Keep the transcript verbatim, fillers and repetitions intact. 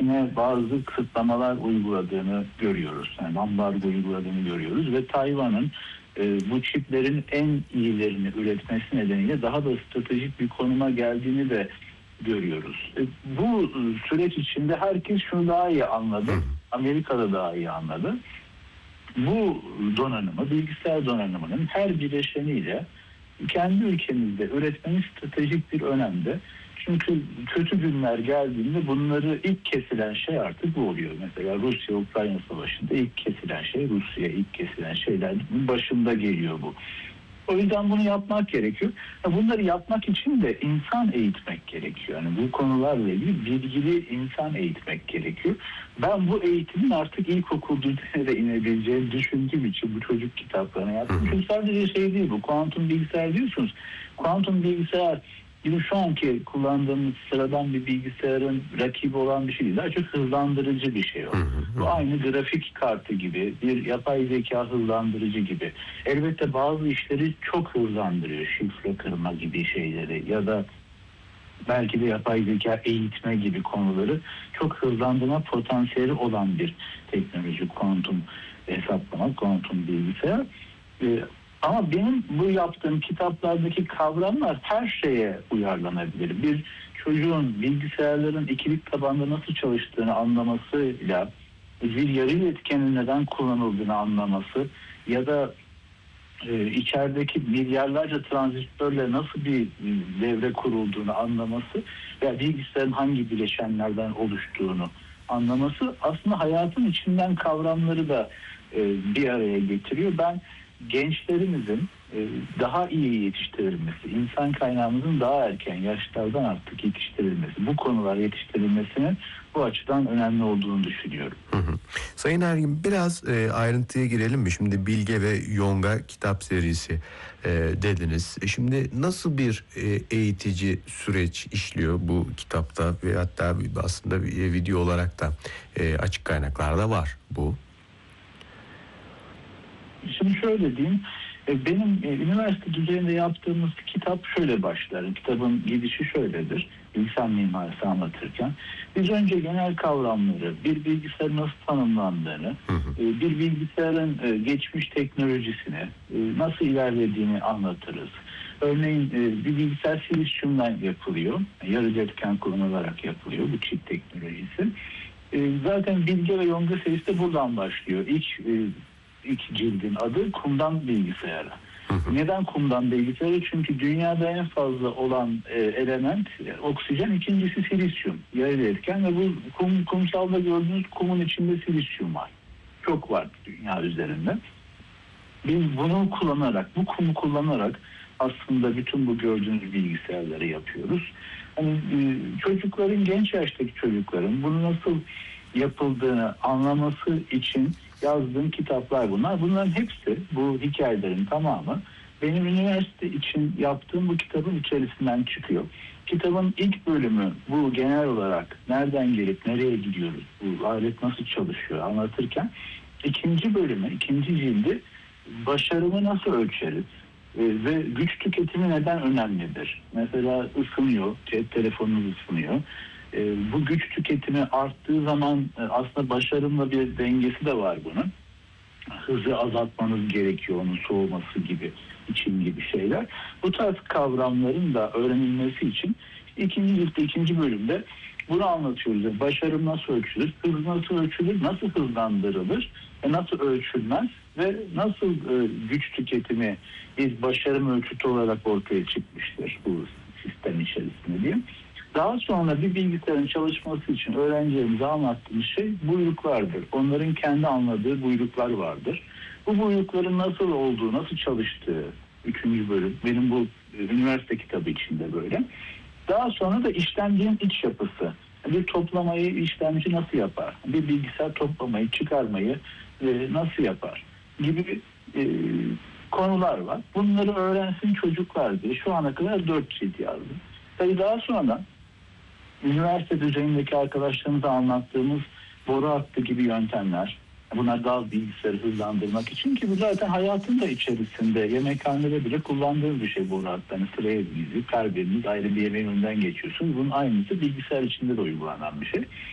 Çin'e bazı kısıtlamalar uyguladığını görüyoruz. Yani ambargo uyguladığını görüyoruz ve Tayvan'ın e, bu çiplerin en iyilerini üretmesi nedeniyle daha da stratejik bir konuma geldiğini de görüyoruz. E, bu süreç içinde herkes şunu daha iyi anladı. Amerika'da daha iyi anladı. Bu donanımı, bilgisayar donanımının her bileşeniyle kendi ülkemizde üretmemiz stratejik bir önemde. Çünkü kötü günler geldiğinde bunları ilk kesilen şey artık bu oluyor. Mesela Rusya-Ukrayna savaşında ilk kesilen şey Rusya, ilk kesilen şeylerin başında geliyor bu. O yüzden bunu yapmak gerekiyor. Bunları yapmak için de insan eğitmek gerekiyor. Yani bu konularla ilgili bilgili insan eğitmek gerekiyor. Ben bu eğitimin artık ilkokul düzeyine de inebileceğini düşündüğüm için bu çocuk kitaplarını yaptım. Çünkü sadece şey değil bu. Kuantum bilgisayar diyorsunuz. Kuantum bilgisayar bizim şu anki kullandığımız sıradan bir bilgisayarın rakibi olan bir şey değil. Daha çok hızlandırıcı bir şey o. Bu aynı grafik kartı gibi, bir yapay zeka hızlandırıcı gibi. Elbette bazı işleri çok hızlandırıyor. Şifre kırma gibi şeyleri ya da belki de yapay zeka eğitme gibi konuları çok hızlandırma potansiyeli olan bir teknoloji, kuantum hesaplama, kuantum bilgisayar. Ee, Ama benim bu yaptığım kitaplardaki kavramlar her şeye uyarlanabilir. Bir çocuğun bilgisayarların ikilik tabanda nasıl çalıştığını anlamasıyla bir yarı iletkenin neden kullanıldığını anlaması ya da e, içerideki milyarlarca transistörle nasıl bir devre kurulduğunu anlaması veya bilgisayarın hangi bileşenlerden oluştuğunu anlaması aslında hayatın içinden kavramları da e, bir araya getiriyor. Ben gençlerimizin e, daha iyi yetiştirilmesi, insan kaynağımızın daha erken yaşlardan artık yetiştirilmesi, bu konular yetiştirilmesinin bu açıdan önemli olduğunu düşünüyorum. Hı hı. Sayın Ergin, biraz e, ayrıntıya girelim mi? Şimdi Bilge ve Yonga kitap serisi e, dediniz. E, şimdi nasıl bir e, eğitici süreç işliyor bu kitapta ve hatta aslında bir video olarak da e, açık kaynaklarda var bu. Şimdi şöyle diyeyim, benim üniversite düzeyinde yaptığımız kitap şöyle başlar. Kitabın gidişi şöyledir. İnsan mimarisi anlatırken. Biz önce genel kavramları, bir bilgisayarın nasıl tanımlandığını, hı hı. bir bilgisayarın geçmiş teknolojisini, nasıl ilerlediğini anlatırız. Örneğin bir bilgisayar silisyumdan yapılıyor. Yarı iletken kullanılarak yapılıyor bu çip teknolojisi. Zaten Bilge ve Yonga serisi de buradan başlıyor. İlk İlk cildin adı kumdan bilgisayarı. Hı hı. Neden kumdan bilgisayarı? Çünkü dünyada en fazla olan e, element e, oksijen, ikincisi silisyum. Yarı iletken ve bu kum, kumsalda gördüğünüz kumun içinde silisyum var. Çok var dünya üzerinde. Biz bunu kullanarak, bu kumu kullanarak aslında bütün bu gördüğünüz bilgisayarları yapıyoruz. Hani e, çocukların, genç yaştaki çocukların bunu nasıl yapıldığını anlaması için yazdığım kitaplar bunlar. Bunların hepsi, bu hikayelerin tamamı benim üniversite için yaptığım bu kitabın içerisinden çıkıyor. Kitabın ilk bölümü bu genel olarak nereden gelip nereye gidiyoruz, bu alet nasıl çalışıyor anlatırken ikinci bölümü, ikinci cildi başarımı nasıl ölçeriz ve güç tüketimi neden önemlidir? Mesela ısınıyor, cep telefonunuz ısınıyor. Bu güç tüketimi arttığı zaman aslında başarımla bir dengesi de var bunun. Hızı azaltmanız gerekiyor, onun soğuması gibi, için gibi şeyler. Bu tarz kavramların da öğrenilmesi için ikinci ciltte, ikinci bölümde bunu anlatıyoruz. Başarım nasıl ölçülür, hız nasıl ölçülür, nasıl hızlandırılır, nasıl ölçülmez ve nasıl güç tüketimi bir başarım ölçütü olarak ortaya çıkmıştır bu sistem içerisinde diyeyim. Daha sonra bir bilgisayarın çalışması için öğrencilerimize anlattığımız şey buyruklardır. Onların kendi anladığı buyruklar vardır. Bu buyrukların nasıl olduğu, nasıl çalıştığı üçüncü bölüm. Benim bu üniversite kitabı içinde böyle. Daha sonra da işlemcinin iç yapısı. Bir toplamayı işlemci nasıl yapar? Bir bilgisayar toplamayı, çıkarmayı e, nasıl yapar? Gibi e, konular var. Bunları öğrensin çocuklar diye şu ana kadar dört cilt yazdım. Tabii daha sonra üniversite düzeyindeki arkadaşlarımıza anlattığımız boru hattı gibi yöntemler. Bunlar daha bilgisayarı hızlandırmak için ki bu zaten hayatın da içerisinde yemekhanede bile kullandığımız bir şey boru hattı. Hani sıraya dizip her biriniz ayrı bir yemeğin önünden geçiyorsunuz. Bunun aynısı bilgisayar içinde de uygulanan bir şey.